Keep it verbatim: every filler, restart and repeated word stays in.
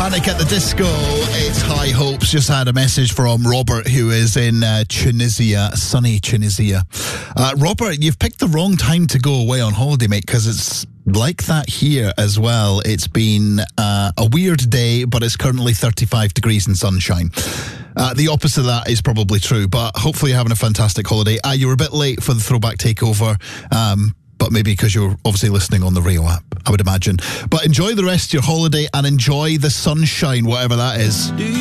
Panic at the Disco. It's High Hopes. Just had a message from Robert, who is in uh, Tunisia, sunny Tunisia. Uh, Robert, you've picked the wrong time to go away on holiday, mate, because it's like that here as well. It's been uh, a weird day, but it's currently thirty-five degrees and sunshine. Uh, the opposite of that is probably true, but hopefully you're having a fantastic holiday. Uh, you were a bit late for the Throwback Takeover, um, but maybe because you're obviously listening on the Rio app, I would imagine. But enjoy the rest of your holiday and enjoy the sunshine, whatever that is.